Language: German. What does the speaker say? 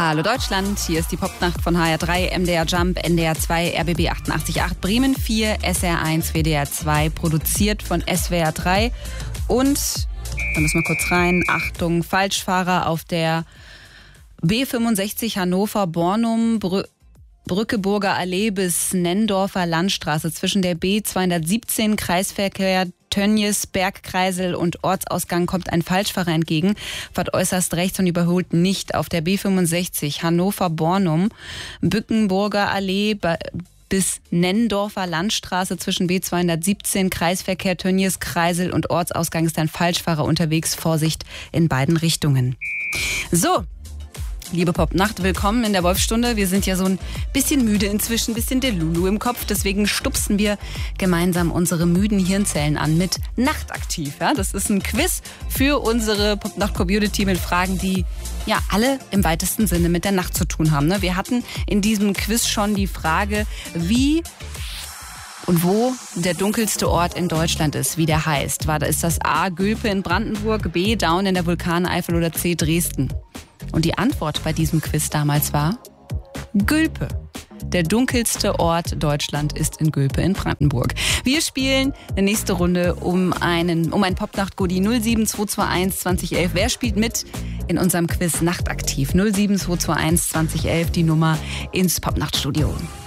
Hallo Deutschland, hier ist die Popnacht von HR3, MDR Jump, NDR 2, RBB 88.8, Bremen 4, SR 1, WDR 2, produziert von SWR 3 und, da müssen wir kurz rein, Achtung, Falschfahrer auf der B65 Hannover-Bornum, Brückeburger Allee bis Nenndorfer Landstraße zwischen der B217 Kreisverkehr Tönnies, Bergkreisel und Ortsausgang kommt ein Falschfahrer entgegen, fährt äußerst rechts und überholt nicht auf der B65 Hannover-Bornum, Bückenburger Allee bis Nenndorfer Landstraße zwischen B217 Kreisverkehr Tönnies, Kreisel und Ortsausgang ist ein Falschfahrer unterwegs. Vorsicht in beiden Richtungen. So. Liebe Popnacht, willkommen in der Wolfstunde. Wir sind ja so ein bisschen müde inzwischen, ein bisschen Delulu im Kopf. Deswegen stupsen wir gemeinsam unsere müden Hirnzellen an mit Nachtaktiv. Ja, das ist ein Quiz für unsere Popnacht-Community mit Fragen, die ja alle im weitesten Sinne mit der Nacht zu tun haben. Ne? Wir hatten in diesem Quiz schon die Frage, wie und wo der dunkelste Ort in Deutschland ist, wie der heißt. Ist das A. Gülpe in Brandenburg, B. Daun in der Vulkaneifel oder C. Dresden? Und die Antwort bei diesem Quiz damals war Gülpe. Der dunkelste Ort Deutschland ist in Gülpe in Brandenburg. Wir spielen die nächste Runde um ein Popnacht-Goodie 07221 2011. Wer spielt mit in unserem Quiz Nachtaktiv? 07221 2011, die Nummer ins Popnachtstudio.